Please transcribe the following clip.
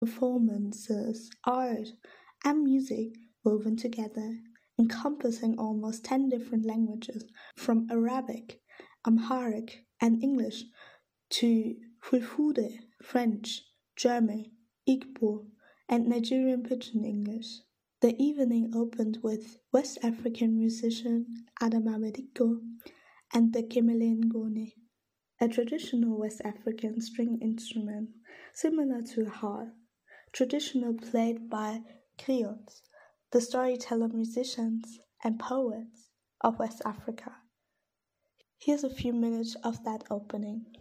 performances, art, and music woven together, encompassing almost 10 different languages from Arabic, Amharic, and English to Fulfulde, French, German, Igbo, and Nigerian Pidgin English. The evening opened with West African musician Adama Diko and the Kemelengone, a traditional West African string instrument similar to a harp, traditional played by griots, the storyteller musicians and poets of West Africa. Here's a few minutes of that opening.